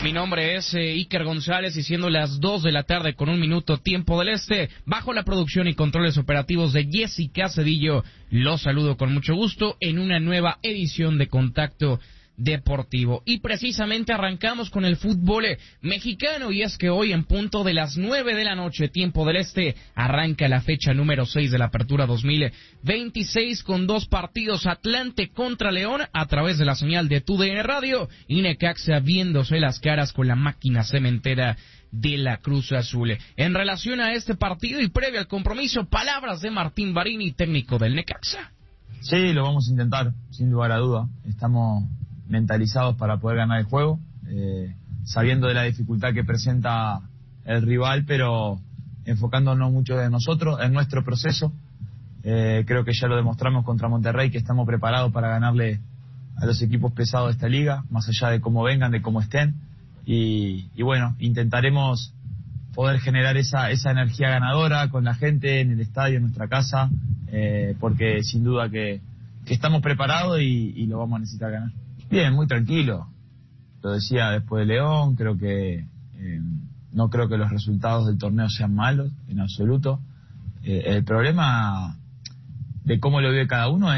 Mi nombre es Iker González y siendo las 2 de la tarde con 1 minuto tiempo del este, bajo la producción y controles operativos de Jessica Cedillo, los saludo con mucho gusto en una nueva edición de Contacto Deportivo. Y precisamente arrancamos con el fútbol mexicano, y es que hoy en punto de las 9 de la noche, tiempo del este, arranca la fecha número 6 de la Apertura 2026 con 2 partidos: Atlante contra León a través de la señal de TUDN Radio y Necaxa viéndose las caras con la máquina cementera de la Cruz Azul. En relación a este partido y previo al compromiso, palabras de Martín Barini, técnico del Necaxa. Sí, lo vamos a intentar, sin lugar a duda. Estamos mentalizados para poder ganar el juego, sabiendo de la dificultad que presenta el rival, pero enfocándonos mucho en nosotros, en nuestro proceso. Creo que ya lo demostramos contra Monterrey, que estamos preparados para ganarle a los equipos pesados de esta liga, más allá de cómo vengan, de cómo estén, y bueno, intentaremos poder generar esa energía ganadora con la gente en el estadio, en nuestra casa, porque sin duda que estamos preparados y lo vamos a necesitar ganar. Bien, muy tranquilo. Lo decía después de León, creo que no creo que los resultados del torneo sean malos, en absoluto. El problema de cómo lo vive cada uno